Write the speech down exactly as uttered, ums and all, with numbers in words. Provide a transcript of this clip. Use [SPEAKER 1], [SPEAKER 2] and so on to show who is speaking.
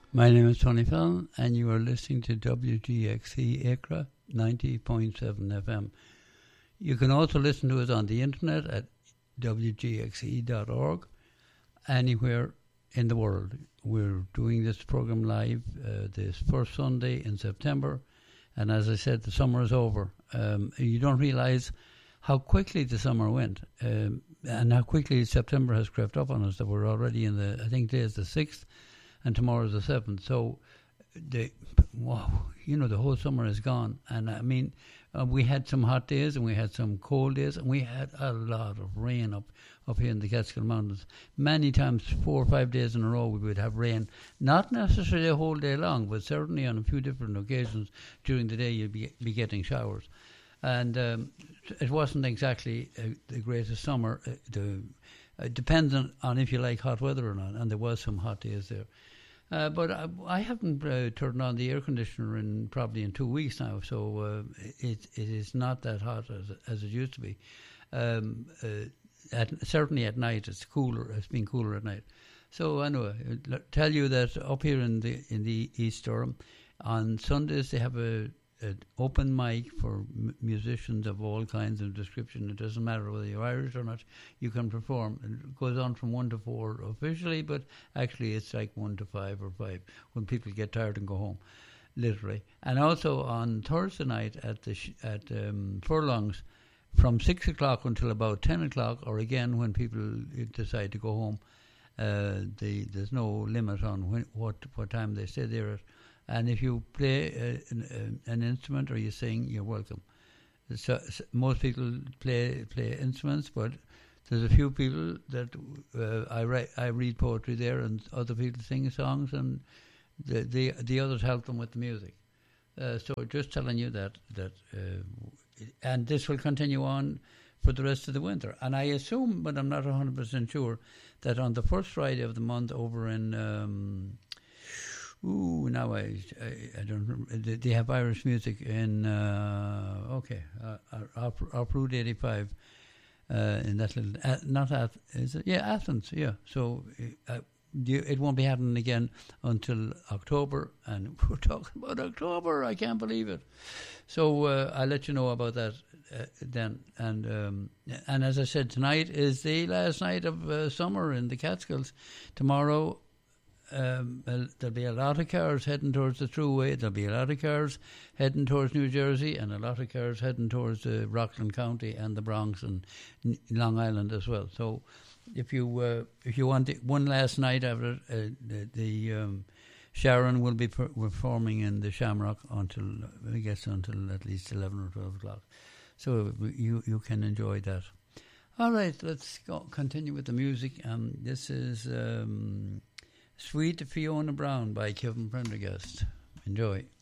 [SPEAKER 1] My name is Tony Fallon, and you are listening to W G X E Acre ninety point seven F M. You can also listen to us on the internet at w g x e dot org, anywhere in the world. We're doing this program live uh, this first Sunday in September, and as I said, the summer is over. Um, you don't realise how quickly the summer went, um, and how quickly September has crept up on us, that we're already in the, I think today is the sixth, and tomorrow's the seventh. So, the wow, you know, the whole summer is gone. And I mean, uh, we had some hot days and we had some cold days, and we had a lot of rain up, up here in the Catskill Mountains. Many times, four or five days in a row, we would have rain. Not necessarily a whole day long, but certainly on a few different occasions during the day you'd be, be getting showers. And um, it wasn't exactly uh, the greatest summer. Uh, the, uh, dependent on if you like hot weather or not, and there was some hot days there. Uh, but I, I haven't uh, turned on the air conditioner in probably in two weeks now, so uh, it it is not that hot as as it used to be. Um, uh, at, certainly at night, it's cooler. It's been cooler at night. So anyway, I'll tell you that up here in the in the East Durham, on Sundays they have a an open mic for m- musicians of all kinds of description. It doesn't matter whether you're Irish or not, you can perform. It goes on from one to four officially, but actually it's like one to five or five when people get tired and go home, literally. And also on Thursday night at the sh- at um, Furlongs, from six o'clock until about ten o'clock, or again when people decide to go home, uh, the, there's no limit on when, what what time they stay there at. And if you play uh, an, uh, an instrument or you sing, you're welcome. So, so most people play play instruments, but there's a few people that uh, I write, I read poetry there, and other people sing songs, and the the, the others help them with the music. Uh, so just telling you that that, uh, and this will continue on for the rest of the winter. And I assume, but I'm not one hundred percent sure, that on the first Friday of the month over in. Um, Ooh, now I, I, I don't remember. They have Irish music in, uh, okay, uh, Op, Op Route eighty-five, uh, in that little, uh, not Ath, is it? Yeah, Athens, yeah. So uh, it won't be happening again until October, and we're talking about October, I can't believe it. So uh, I'll let you know about that uh, then. And um, and as I said, tonight is the last night of uh, summer in the Catskills. Tomorrow, Um, there'll be a lot of cars heading towards the Thruway. There'll be a lot of cars heading towards New Jersey, and a lot of cars heading towards uh, Rockland County and the Bronx and N- Long Island as well. So, if you uh, if you want it, one last night after uh, the, the um, Sharon will be per- performing in the Shamrock until I guess until at least eleven or twelve o'clock. So you you can enjoy that. All right, let's go continue with the music. Um, this is. Um, Sweet Fiona Brown by Kevin Prendergast. Enjoy.